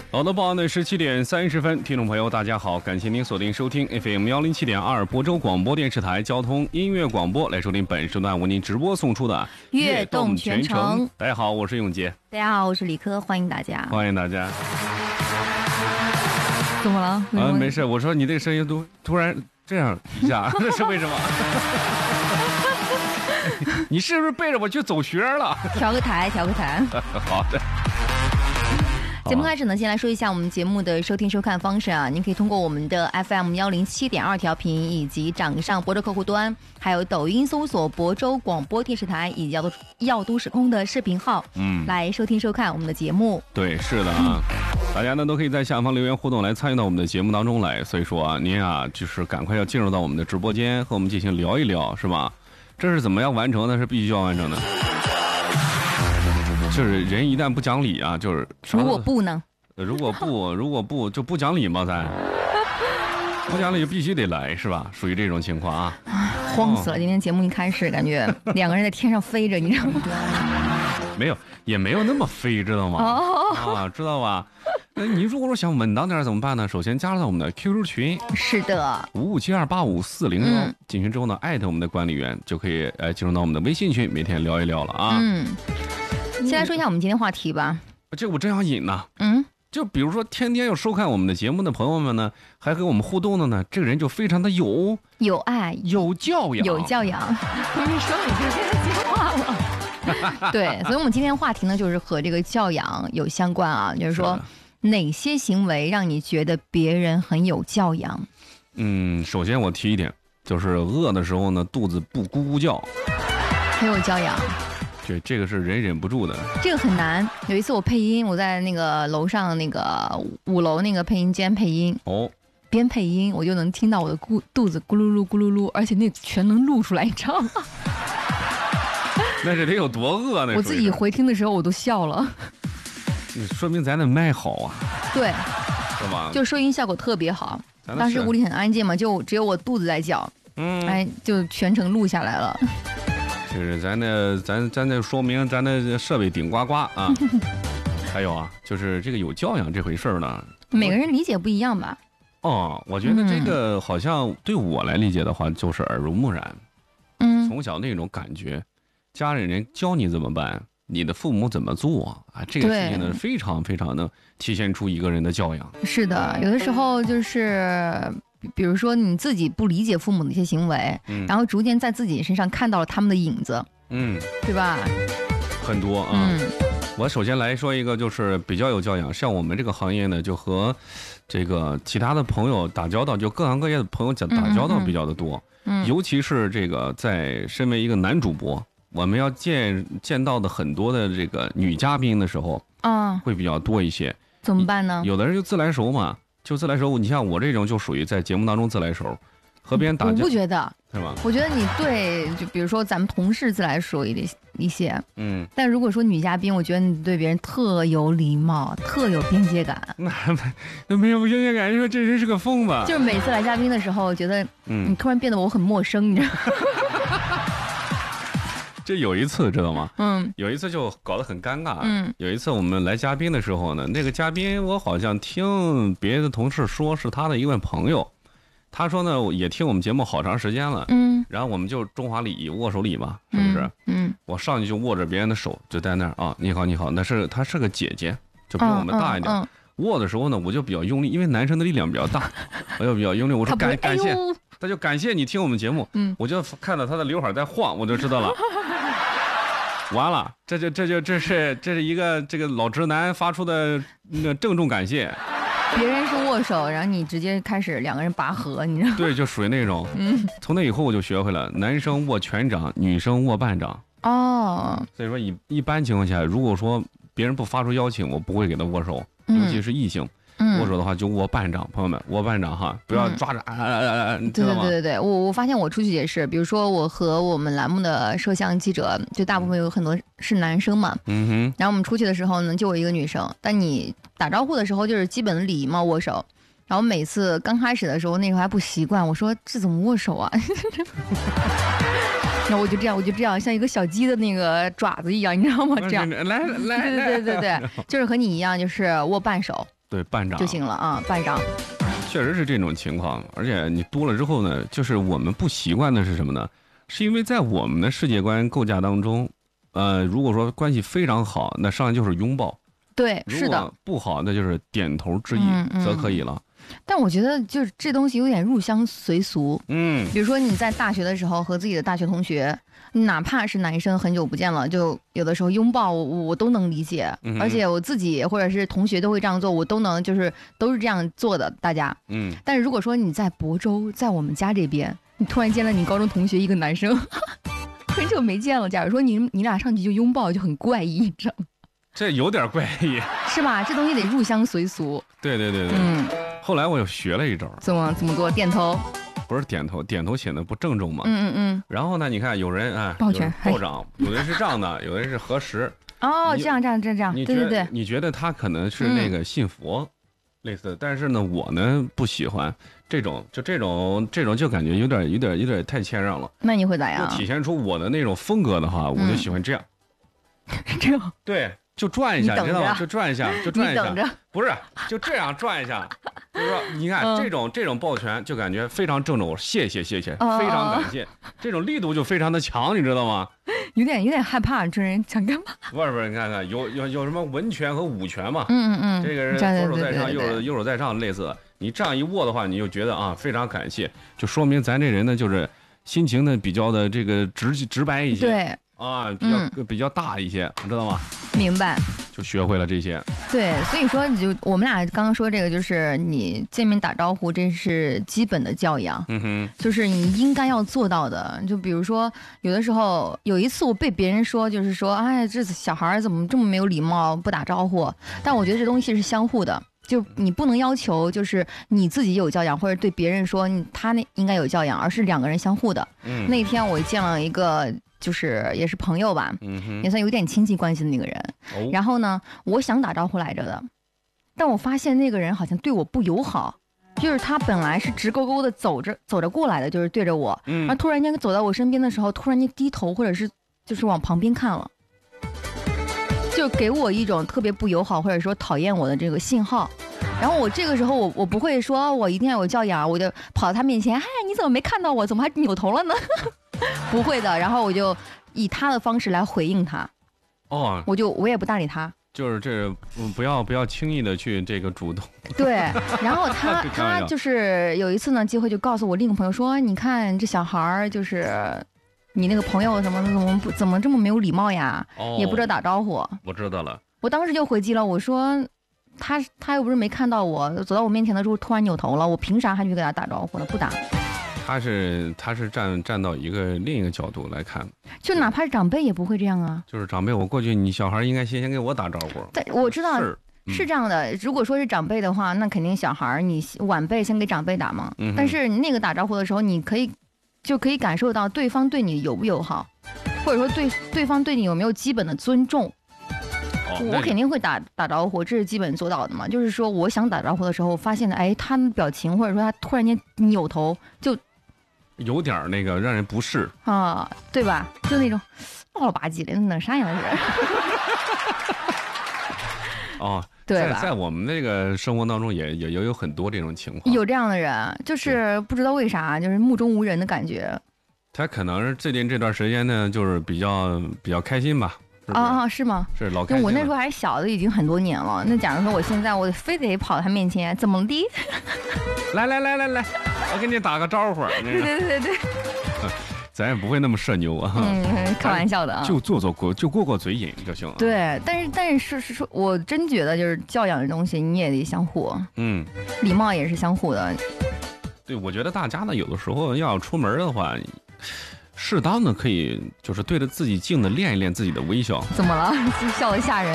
好的，报案的17:30，听众朋友大家好，感谢您锁定收听 FM 107.2亳州广播电视台交通音乐广播，来收听本时段为您直播送出的悦动全程。 大家好，我是永杰。 大家好，我是李科，欢迎大家。 欢迎大家。 怎么了？ 没事，我说你这个声音都突然这样一下，那是为什么？你是不是背着我去走穴了？ 调个台。 好的。 节目开始呢，先来说一下我们节目的收听收看方式啊。您可以通过我们的 FM 107.2调频，以及掌上亳州客户端，还有抖音搜索亳州广播电视台以及耀都时空的视频号，来收听收看我们的节目。 对，是的啊，大家呢都可以在下方留言互动来参与到我们的节目当中来。所以说啊，您啊就是赶快要进入到我们的直播间和我们进行聊一聊，是吧？这是怎么样完成的？是必须要完成的。就是人一旦不讲理啊，就是如果不呢？ 如果不就不讲理嘛，咱不讲理就必须得来，是吧？属于这种情况啊。 慌死了！今天节目一开始，感觉两个人在天上飞着，你知道吗？ 没有，也没有那么飞，知道吗？啊，知道吧？那你如果说想稳当点怎么办呢？首先加入到我们的 QQ 群， 是的 ，557285401，进群之后呢，艾特我们的管理员就可以进入到我们的微信群，每天聊一聊了啊。 先来说一下我们今天话题吧。 这我真想引呢。就比如说天天要收看我们的节目的朋友们呢，还和我们互动的呢，这个人就非常的有爱、 有教养。 你说你就这个计划了。对，所以我们今天话题呢，就是和这个教养有相关啊，就是说哪些行为让你觉得别人很有教养？ 首先我提一点，就是饿的时候呢，肚子不咕咕叫， 很有教养。 这个是人忍不住的， 这个很难。有一次我配音，我在那个楼上那个5楼那个配音间配音，边配音我就能听到我的肚子咕噜噜咕噜噜，而且那全能录出来，你知道吗？ 那是得有多饿呢？ 我自己回听的时候我都笑了。 说明咱的麦好啊。 对， 是吧？ 就收音效果特别好。当时屋里很安静嘛，就只有我肚子在叫，就全程录下来了。 就是咱那说明咱的设备顶呱呱啊。还有啊，就是这个有教养这回事儿呢， 每个人理解不一样吧？ 我觉得这个好像对我来理解的话，就是耳濡目染。从小那种感觉，家里人教你怎么办，你的父母怎么做啊，这个事情呢，非常非常的体现出一个人的教养。 是的，有的时候就是比如说你自己不理解父母的一些行为，然后逐渐在自己身上看到了他们的影子，对吧？ 很多啊。我首先来说一个，就是比较有教养，像我们这个行业呢，就和这个其他的朋友打交道，就各行各业的朋友打交道比较的多。尤其是这个在身为一个男主播，我们要见到的很多的这个女嘉宾的时候，会比较多一些。 怎么办呢？ 有的人就自来熟嘛。就自来熟，你像我这种就属于在节目当中自来熟，和别人打架。我不觉得， 是吧？ 我觉得你对，就比如说咱们同事自来熟一些，但如果说女嘉宾，我觉得你对别人特有礼貌，特有边界感。 那没有边界感，说这人是个疯子。 就是每次来嘉宾的时候，我觉得，你突然变得我很陌生，你知道吗？ 这有一次知道吗？有一次就搞得很尴尬。有一次我们来嘉宾的时候呢，那个嘉宾我好像听别的同事说是他的一位朋友，他说呢也听我们节目好长时间了。然后我们就中华礼仪握手礼嘛，是不是？我上去就握着别人的手，就在那儿啊，你好你好，她是个姐姐，就比我们大一点。握的时候呢，我就比较用力，因为男生的力量比较大，我就比较用力。我说感谢，他就感谢你听我们节目。我就看到他的刘海在晃，我就知道了。完了，这是一个这个老直男发出的那个郑重感谢。 别人是握手，然后你直接开始两个人拔河，你知道吗？ 对，就属于那种。从那以后我就学会了，男生握拳掌，女生握半掌。所以说一般情况下，如果说别人不发出邀请，我不会给他握手，尤其是异性。握手的话就握半掌，朋友们握半掌哈，不要抓着知道吗？ 对，我发现我出去也是，比如说我和我们栏目的摄像记者，就大部分有很多是男生嘛，然后我们出去的时候呢，就我一个女生，但你打招呼的时候就是基本的礼貌握手，然后每次刚开始的时候，那时候还不习惯，我说这怎么握手啊？然后我就这样，像一个小鸡的那个爪子一样，你知道吗？这样， 来， 对，就是和你一样，就是握半手。 对，班长就行了啊，班长。 确实是这种情况，而且你多了之后呢，就是我们不习惯的是什么呢？是因为在我们的世界观构架当中，如果说关系非常好，那上来就是拥抱。 对，是的。 如果不好，那就是点头致意则可以了。 但我觉得就是这东西有点入乡随俗。比如说你在大学的时候和自己的大学同学，哪怕是男生很久不见了，就有的时候拥抱我都能理解，而且我自己或者是同学都会这样做，我都能都是这样做的，大家。但是如果说你在亳州，在我们家这边，你突然见了你高中同学一个男生，很久没见了，假如说你俩上去就拥抱，就很怪异，你知道吗？ 这有点怪异，是吧？这东西得入乡随俗。 对。后来我又学了一招， 怎么做？点头？ 不是点头，点头显得不郑重嘛。然后呢，你看有人抱拳、 抱掌，有人是这样的，有人是合十。 哦，这样。对。 你觉得他可能是那个信佛，类似，但是呢，我呢不喜欢这种，就感觉有点太谦让了。 那你会咋样？ 就体现出我的那种风格的话，我就喜欢这样。 这样。 对。就转一下，你知道吗？就转一下，不是，就这样转一下。就是说，你看这种抱拳，就感觉非常郑重，谢谢，非常感谢，这种力度就非常的强，你知道吗？ 有点害怕，这人想干嘛？ 不是，你看看有什么文拳和武拳嘛？这个人左手在上，右手在上，类似。你这样一握的话，你就觉得非常感谢，就说明咱这人呢，就是心情呢比较的这个直白一些。 对。 比较大一些，你知道吗？ 明白， 就学会了这些。 对，所以说我们俩刚刚说这个，就是你见面打招呼，这是基本的教养。就是你应该要做到的。就比如说，有的时候有一次我被别人说，就是说，哎，这小孩怎么这么没有礼貌，不打招呼？但我觉得这东西是相互的。就你不能要求就是你自己有教养，或者对别人说他那应该有教养，而是两个人相互的。那天我见了一个就是也是朋友吧，也算有点亲戚关系的那个人。然后呢，我想打招呼来着的，但我发现那个人好像对我不友好，就是他本来是直勾勾的走着过来的，就是对着我，然后突然间走到我身边的时候，突然间低头，或者是就是往旁边看了。就给我一种特别不友好或者说讨厌我的这个信号，然后我这个时候我不会说我一定要有教养，我就跑到他面前，嗨，你怎么没看到我？怎么还扭头了呢？不会的，然后我就以他的方式来回应他。我也不搭理他。就是这不要轻易的去这个主动。 对，然后他就是有一次呢，机会就告诉我另一个朋友说，你看这小孩就是。你那个朋友怎么这么没有礼貌呀？也不知道打招呼。 我知道了。 我当时就回击了，我说他又不是没看到我，走到我面前的时候突然扭头了，我凭啥还去给他打招呼呢？不打。 他是站到另一个角度来看， 就哪怕是长辈也不会这样啊。 就是长辈，我过去你小孩应该先给我打招呼。 对，我知道是这样的。如果说是长辈的话，那肯定小孩你晚辈先给长辈打嘛。但是那个打招呼的时候，你可以感受到对方对你友不友好，或者说对方对你有没有基本的尊重。我肯定会打招呼，这是基本做到的嘛。就是说，我想打招呼的时候，发现他的表情，或者说他突然间扭头，就有点那个让人不适啊，对吧？就那种闹了吧唧的，那啥样是？对吧？ 在我们那个生活当中也有很多这种情况， 有这样的人，就是不知道为啥，就是目中无人的感觉。 他可能是最近这段时间呢，就是比较开心吧。 是吗？ 是老开心。 我那时候还小的，已经很多年了。那假如说我现在我非得跑他面前，怎么的？ 来，我给你打个招呼。 对。 咱也不会那么社牛啊。 开玩笑的啊。 就过嘴瘾就行了。 对，但是说，我真觉得就是教养的东西，你也得相互。礼貌也是相互的。 对，我觉得大家呢，有的时候要出门的话，适当的可以就是对着自己镜子练一练自己的微笑。 怎么了？笑得吓人。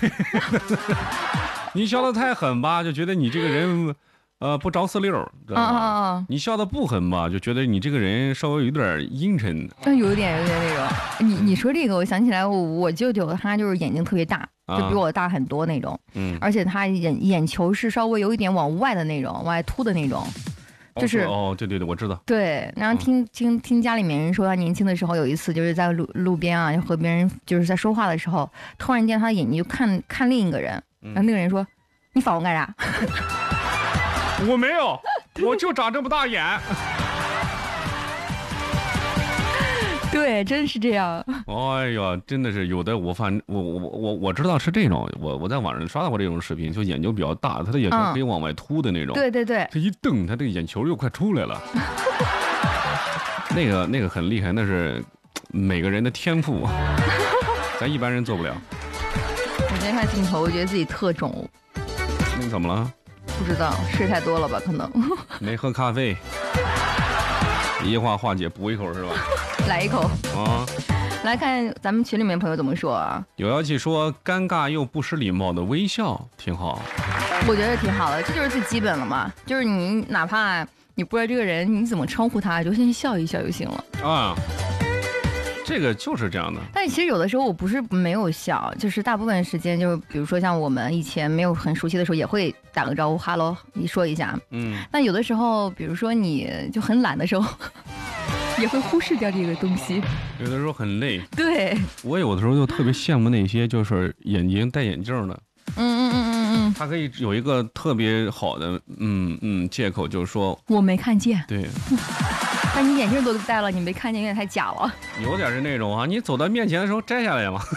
你笑得太狠吧，就觉得你这个人不着四溜，知道吗？你笑得不狠吧，就觉得你这个人稍微有点阴沉。 有点那种。你说这个，我想起来我舅舅他就是眼睛特别大，就比我大很多那种。而且他眼球是稍微有一点往外的那种，往外凸的那种。就是对，我知道。 对，然后听家里面人说，他年轻的时候有一次就是在路边啊，和别人就是在说话的时候，突然间他的眼睛就看另一个人，然后那个人说：“ 你仿我干啥？ 我没有，我就长这么大眼。 对，真是这样。 哎呀，真的是有的，我知道是这种，我在网上刷到过这种视频，就眼球比较大，他的眼球可以往外凸的那种。 对对对， 这一瞪，他这个眼球又快出来了。那个很厉害，那是每个人的天赋，咱一般人做不了。 我今天看镜头，我觉得自己特肿。 你怎么了？ 不知道，睡太多了吧？可能。 没喝咖啡。一话化解，补一口是吧？ 来一口啊！ 来看咱们群里面朋友怎么说啊？ 有妖气说尴尬又不失礼貌的微笑挺好， 我觉得挺好的，这就是最基本了嘛。就是你哪怕你不知道这个人你怎么称呼他，就先笑一笑就行了啊。这个就是这样的。 但其实有的时候我不是没有笑，就是大部分时间就比如说像我们以前没有很熟悉的时候，也会打个招呼，哈喽，你说一下。但有的时候，比如说你就很懒的时候。也会忽视掉这个东西， 有的时候很累。 对， 我有的时候就特别羡慕那些就是眼睛戴眼镜的，他可以有一个特别好的借口，就是说我没看见。 对， 但你眼镜都戴了，你没看见，有点太假了。 有点是那种啊，你走到面前的时候摘下来嘛。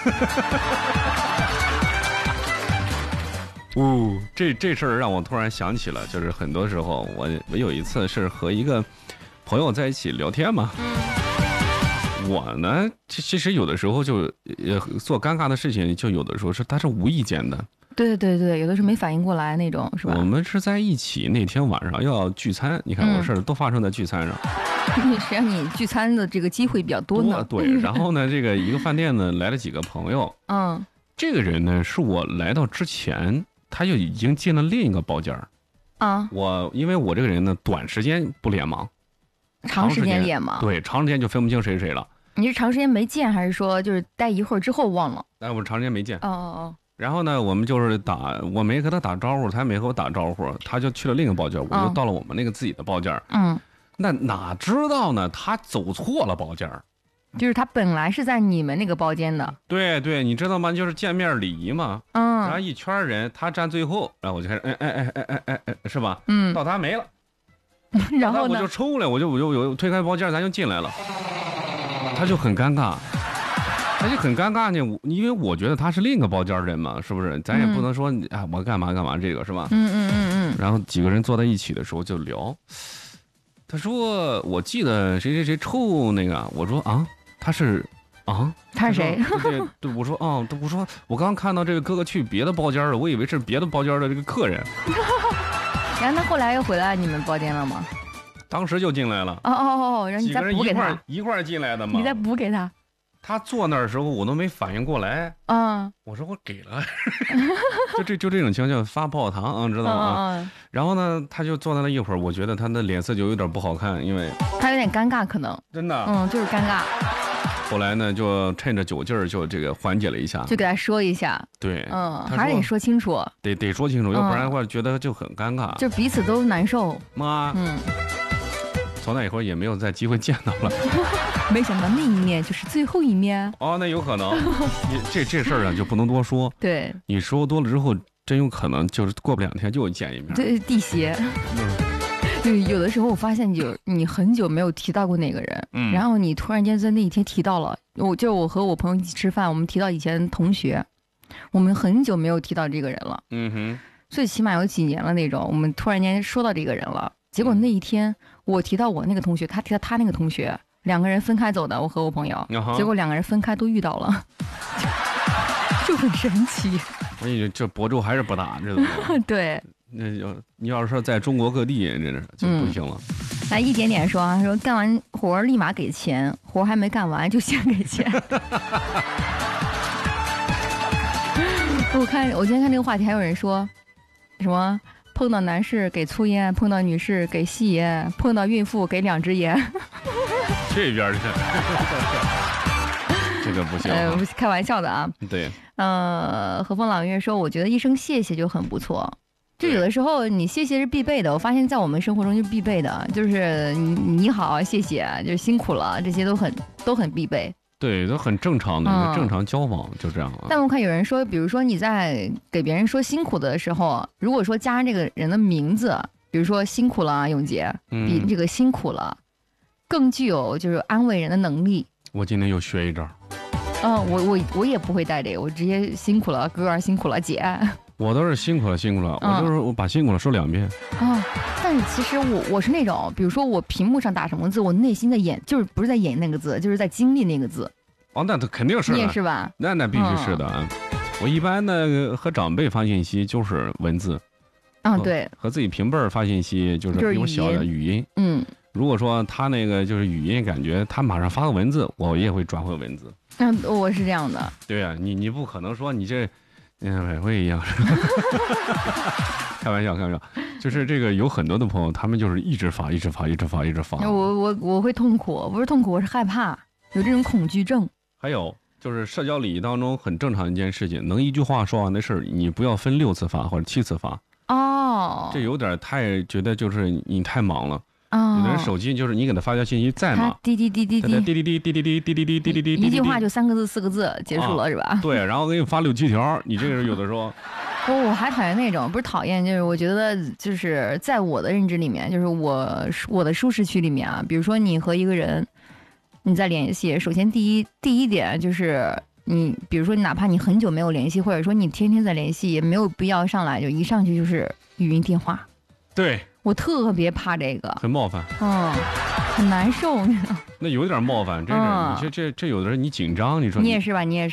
这事儿让我突然想起了，就是很多时候我有一次是和一个朋友在一起聊天嘛，我呢，其实有的时候就做尴尬的事情，就有的时候他是无意间的。 对对对，有的时候没反应过来那种，是吧？ 我们是在一起那天晚上要聚餐，你看我事儿都发生在聚餐上。 谁让你聚餐的这个机会比较多呢？ 对，然后呢，这个一个饭店呢来了几个朋友，这个人呢是我来到之前他就已经进了另一个包间啊。因为我这个人呢短时间不脸盲。 长时间脸盲， 对，长时间就分不清谁是谁了。 你是长时间没见，还是说就是待一会儿之后忘了？ 我长时间没见。然后呢，我们就是我没和他打招呼，他也没和我打招呼，他就去了另一个包间，我就到了我们那个自己的包间。那哪知道呢？他走错了包间， 就是他本来是在你们那个包间的。 对对，你知道吗？就是见面礼仪嘛。然后一圈人，他站最后，然后我就开始是吧？到他没了。 然后呢？ 我就冲来，我就推开包间，咱就进来了。他就很尴尬，呢。因为我觉得他是另一个包间人嘛，是不是？咱也不能说我干嘛这个是吧？然后几个人坐在一起的时候就聊，他说我记得谁抽那个，我说他是他是谁？ 对，我说我刚看到这个哥哥去别的包间了，我以为是别的包间的这个客人。 然后他后来又回来你们包间了吗？ 当时就进来了。 然后你再补给他。 一块进来的嘛。 你再补给他。 他坐那儿的时候我都没反应过来。我说我给了。就这种情况叫发泡糖知道吗？然后呢，他就坐在那一会儿，我觉得他的脸色就有点不好看，因为他有点尴尬，可能。 真的。 就是尴尬。 后来呢，就趁着酒劲儿，就这个缓解了一下， 就给他说一下。 对， 还是得说清楚， 得说清楚，要不然的话觉得就很尴尬， 就彼此都难受。 从那以后也没有再机会见到了。 没想到那一面就是最后一面。 那有可能。这事儿就不能多说。 对， 你说多了之后，真有可能就是过不2天就见一面。 对，地邪。对，有的时候我发现你很久没有提到过那个人，然后你突然间在那一天提到了，我和我朋友一起吃饭，我们提到以前同学，我们很久没有提到这个人了，最起码有几年了那种，我们突然间说到这个人了，结果那一天我提到我那个同学，他提到他那个同学，两个人分开走的，我和我朋友，结果两个人分开都遇到了，就很神奇。 我跟你说，这伯仲还是不大，知道吗？ 对。 你要是说在中国各地，真的就不行了。 来一点点说，说干完活立马给钱，活还没干完就先给钱。我今天看这个话题，还有人说什么碰到男士给粗烟，碰到女士给细烟，碰到孕妇给2支烟。 这边去。这个不行。 开玩笑的啊。 对。 和风朗月说，我觉得一声谢谢就很不错。就有的时候你谢谢是必备的，我发现在我们生活中就必备的，就是你好谢谢，就是辛苦了，这些都很必备。 对，都很正常的，正常交往就这样了。 但我看有人说，比如说你在给别人说辛苦的时候，如果说加上这个人的名字，比如说辛苦了，永杰，比这个辛苦了更具有就是安慰人的能力。 我今天又学一招。 我也不会带这个，我直接辛苦了哥，辛苦了姐。 我都是辛苦了，我把辛苦了说2遍。 但是其实我是那种，比如说我屏幕上打什么字，我内心在演，就是不是在演那个字，就是在经历那个字。 那肯定是的。 你也是吧？ 那必须是的。我一般呢和长辈发信息就是文字。 对。和自己平辈儿发信息就是用小的语音。如果说他那个就是语音，感觉他马上发个文字，我也会转回文字。 我是这样的。 对呀，你不可能说你这，我也一样。开玩笑，就是这个有很多的朋友，他们就是一直发。 我会痛苦，不是痛苦，我是害怕，有这种恐惧症。 还有就是社交礼仪当中很正常的一件事情，能一句话说完的事儿，你不要分6次发或者7次发。这有点太觉得就是你太忙了。有的人手机就是你给他发条信息在吗？ 滴滴滴滴滴滴滴滴滴滴滴滴滴滴，一句话就3个字4个字结束了是吧？ 对，然后给你发6、7条，你这个人有的时候。 我还讨厌那种，不是讨厌，就是我觉得就是在我的认知里面，就是我的舒适区里面啊，比如说你和一个人你在联系，首先第一点就是你，比如说哪怕你很久没有联系，或者说你天天在联系，也没有必要上来就一上去就是语音电话。 对。 我特别怕这个， 很冒犯， 很难受，你知道？ 那有点冒犯，真是，你这有的人你紧张，你说你也是吧？你也是。